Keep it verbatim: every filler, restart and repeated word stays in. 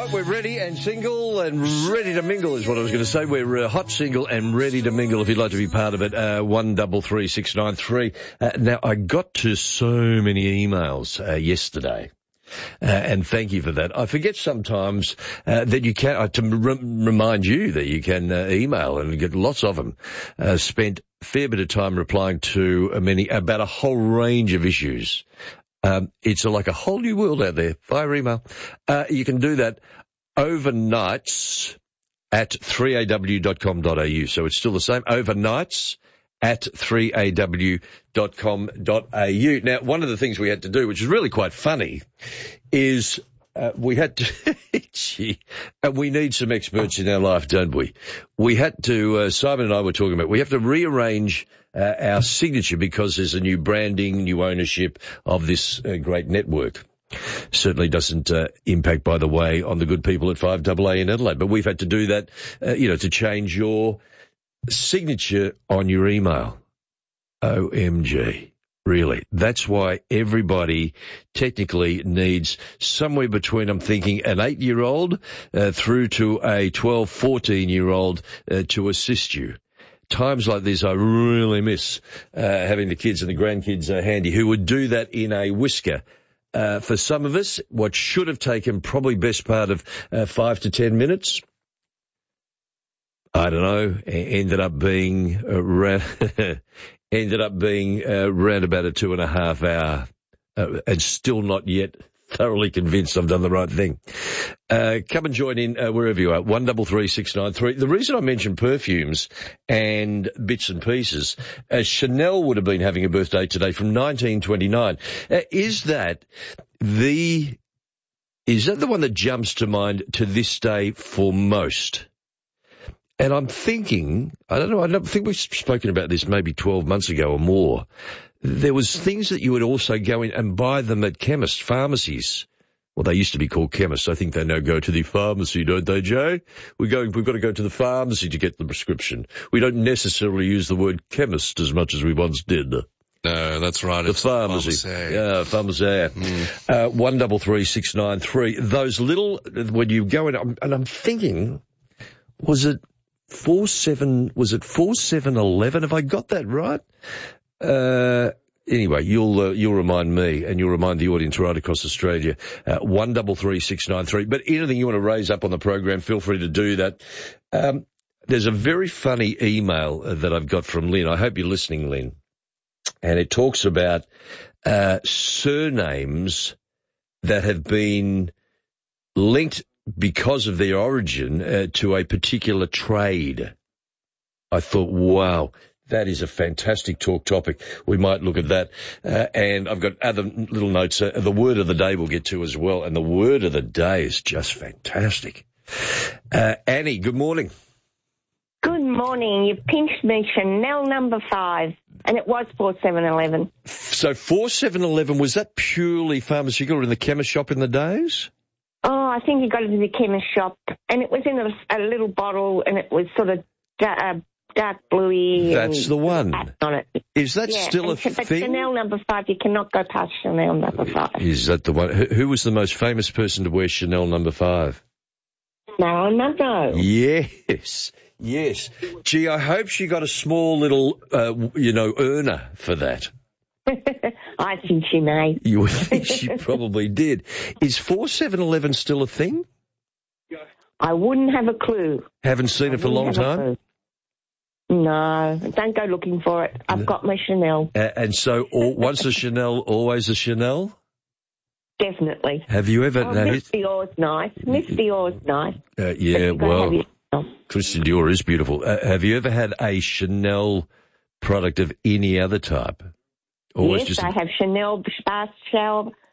right, we're ready and single and ready to mingle is what I was going to say. We're uh, hot, single and ready to mingle if you'd like to be part of it. Uh, one double three six nine three. Uh, now, I got to so many emails uh, yesterday. Uh, and thank you for that. I forget sometimes uh, that you can, uh, to re- remind you that you can uh, email and get lots of them. Uh, spent a fair bit of time replying to uh, many, about a whole range of issues. Um, it's like a whole new world out there via email. Uh, you can do that overnights at three a w dot com dot a u. So it's still the same, overnights at three a w dot com dot a u. Now, one of the things we had to do, which is really quite funny, is uh, we had to, gee, and we need some experts in our life, don't we? We had to, uh, Simon and I were talking about, we have to rearrange uh, our signature because there's a new branding, new ownership of this uh, great network. Certainly doesn't uh, impact, by the way, on the good people at five A A in Adelaide. But we've had to do that, uh, you know, to change your signature on your email. O M G. Really. That's why everybody technically needs somewhere between, I'm thinking, an eight-year-old uh, through to a twelve, fourteen-year-old uh, to assist you. Times like this, I really miss uh, having the kids and the grandkids uh, handy who would do that in a whisker. Uh, for some of us, what should have taken probably best part of uh, five to ten minutes, I don't know, ended up being uh, ra- ended up being uh, round about a two and a half hour, uh, and still not yet thoroughly convinced I've done the right thing. Uh, come and join in uh, wherever you are. One double three six nine three. The reason I mentioned perfumes and bits and pieces, uh, Chanel would have been having a birthday today from nineteen twenty-nine. Uh, is that the is that the one that jumps to mind to this day for most? And I'm thinking, I don't know, I don't think we've spoken about this maybe twelve months ago or more. There was things that you would also go in and buy them at chemists, pharmacies. Well, they used to be called chemists. I think they now go to the pharmacy, don't they, Jay? We're going, we've got to go to the pharmacy to get the prescription. We don't necessarily use the word chemist as much as we once did. No, that's right. The it's pharmacy. pharmacy. Yeah, pharmacy. Mm. Uh, one double three six nine three. Those little, when you go in, and I'm thinking, was it four seven, was it four seven eleven? Have I got that right? Uh, anyway, you'll, uh, you'll remind me and you'll remind the audience right across Australia. Uh, one double three six nine three. But anything you want to raise up on the program, feel free to do that. Um, there's a very funny email uh, that I've got from Lynn. I hope you're listening, Lynn. And it talks about, uh, surnames that have been linked because of their origin uh, to a particular trade. I thought, wow, that is a fantastic talk topic. We might look at that. Uh, and I've got other little notes. Uh, the word of the day we'll get to as well. And the word of the day is just fantastic. Uh, Annie, good morning. Good morning. You pinched me, Chanel number five, and it was four seven eleven. So four seven eleven, was that purely pharmaceutical or in the chemist shop in the days? Oh, I think you got it in the chemist shop, and it was in a, a little bottle, and it was sort of da- uh, dark bluey. That's the one. On it. Is that yeah, still a and, but thing? Chanel number five, you cannot go past Chanel number five. Is that the one? Who, who was the most famous person to wear Chanel number five? Marilyn Monroe. Yes, yes. Gee, I hope she got a small little, uh, you know, earner for that. I think she may. You would think she probably did. Is four seven eleven still a thing? I wouldn't have a clue. Haven't seen I it for a long time? No, don't go looking for it. I've got my Chanel. Uh, and so all, once a Chanel, always a Chanel? Definitely. Have you ever... Oh, no, Miss Dior's nice. Miss Dior's nice. Uh, yeah, well, Christian Dior is beautiful. Uh, have you ever had a Chanel product of any other type? Always yes, just... I have Chanel Spa Shower,